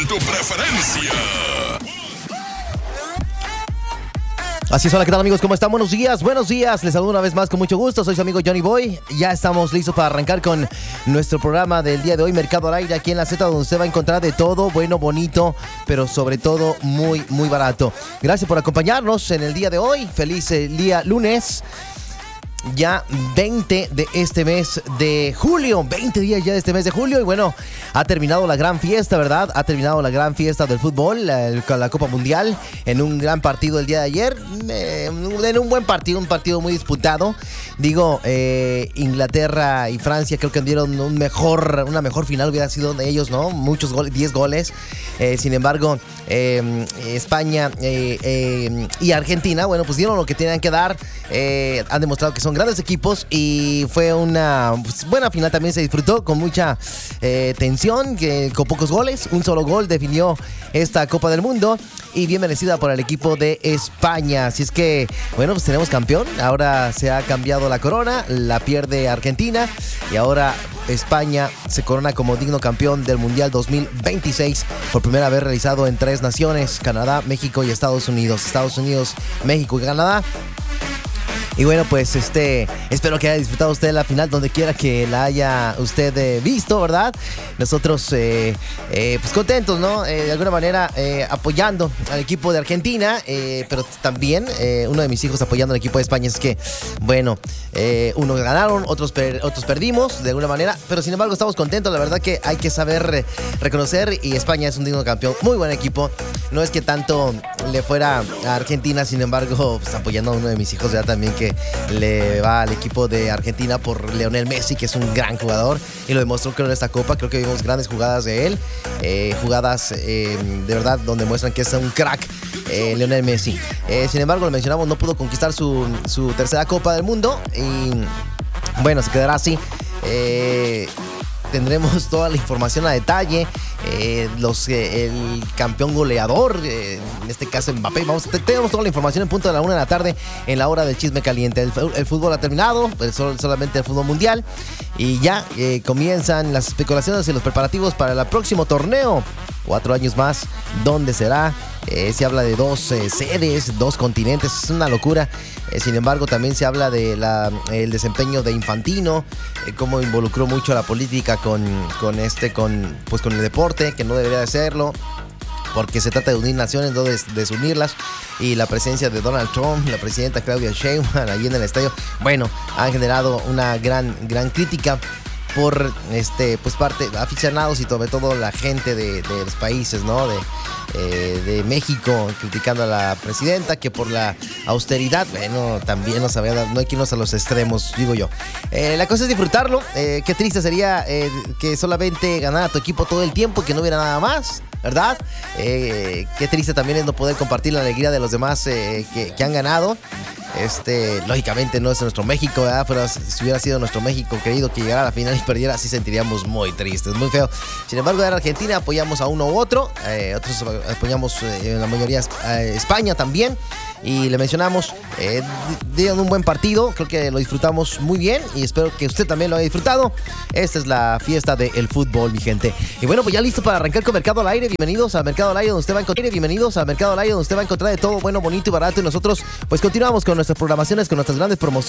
tu preferencia. Así es, hola, ¿qué tal amigos? ¿Cómo están? Buenos días. Les saludo una vez más con mucho gusto. Soy su amigo Johnny Boy. Ya estamos listos para arrancar con nuestro programa del día de hoy, Mercado al Aire, aquí en la Z, donde usted va a encontrar de todo, bueno, bonito, pero sobre todo muy, muy barato. Gracias por acompañarnos en el día de hoy. Feliz día lunes. Ya 20 de este mes de julio, 20 días ya de este mes de julio. Y bueno, ha terminado la gran fiesta, ¿verdad? Ha terminado la gran fiesta del fútbol, la Copa Mundial, en un gran partido el día de ayer, en un buen partido, un partido muy disputado. Digo, Inglaterra y Francia creo que dieron una mejor final, hubiera sido de ellos, ¿no? Muchos goles, 10 goles. Sin embargo, España y Argentina, bueno, pues dieron lo que tenían que dar. Han demostrado que son grandes equipos y fue una buena final. También se disfrutó con mucha tensión, con pocos goles. Un solo gol definió esta Copa del Mundo y bien merecida por el equipo de España. Así es que, bueno, pues tenemos campeón. Ahora se ha cambiado la corona, la pierde Argentina y ahora España se corona como digno campeón del Mundial 2026, por primera vez realizado en 3 naciones: Canadá, México y Estados Unidos. Estados Unidos, México y Canadá. Y bueno, pues espero que haya disfrutado usted la final donde quiera que la haya usted visto, ¿verdad? Nosotros pues contentos, ¿no? De alguna manera apoyando al equipo de Argentina, pero también uno de mis hijos apoyando al equipo de España. Es que, bueno, unos ganaron, otros perdimos de alguna manera, pero sin embargo estamos contentos. La verdad que hay que saber reconocer, y España es un digno campeón. Muy buen equipo. No es que tanto le fuera a Argentina, sin embargo, pues apoyando a uno de mis hijos ya también, que le va al equipo de Argentina por Lionel Messi, que es un gran jugador y lo demostró creo en esta Copa. Creo que vimos grandes jugadas de él, jugadas de verdad donde muestran que es un crack, Lionel Messi. Sin embargo, lo mencionamos, no pudo conquistar su tercera Copa del Mundo y bueno, se quedará así. Tendremos toda la información a detalle. El campeón goleador, en este caso Mbappé. Tenemos toda la información en punto de la 1 de la tarde, en la hora del chisme caliente. El fútbol ha terminado, solamente el fútbol mundial. Y ya comienzan las especulaciones y los preparativos para el próximo torneo. 4 años más, ¿dónde será? Se habla de 2 sedes, 2 continentes, es una locura. Sin embargo, también se habla de el desempeño de Infantino, cómo involucró mucho a la política con el deporte, que no debería de serlo, porque se trata de unir naciones, no de desunirlas. Y la presencia de Donald Trump, la presidenta Claudia Sheinbaum allí en el estadio, bueno, han generado una gran crítica por pues parte de aficionados y sobre todo la gente de los países, ¿no? De México, criticando a la presidenta, que por la austeridad, bueno, también no hay que irnos a los extremos, digo yo. La cosa es disfrutarlo. Qué triste sería que solamente ganara tu equipo todo el tiempo y que no hubiera nada más, ¿verdad? Qué triste también es no poder compartir la alegría de los demás que han ganado. Lógicamente no es nuestro México, ¿verdad? Pero si hubiera sido nuestro México querido que llegara a la final y perdiera, así sentiríamos muy tristes, muy feo. Sin embargo, en Argentina apoyamos a uno u otro, otros apoyamos en la mayoría a España también. Y le mencionamos, dieron un buen partido, creo que lo disfrutamos muy bien y espero que usted también lo haya disfrutado. Esta es la fiesta del fútbol, mi gente. Y bueno, pues ya listo para arrancar con Mercado al Aire. Bienvenidos a Mercado al Aire, donde usted va a encontrar de todo bueno, bonito y barato. Y nosotros pues continuamos con nuestras programaciones, con nuestras grandes promociones.